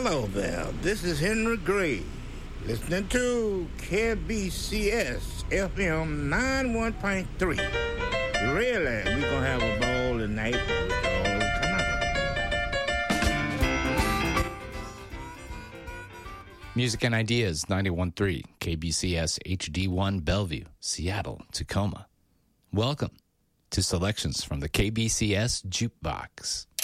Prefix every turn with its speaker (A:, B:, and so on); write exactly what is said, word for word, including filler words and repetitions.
A: Hello there, this is Henry Gray, listening to K B C S F M ninety-one point three. Really, we're going to have a ball tonight with all come out.
B: Music and Ideas, ninety-one point three, K B C S H D one, Bellevue, Seattle, Tacoma. Welcome to selections from the K B C S Jukebox.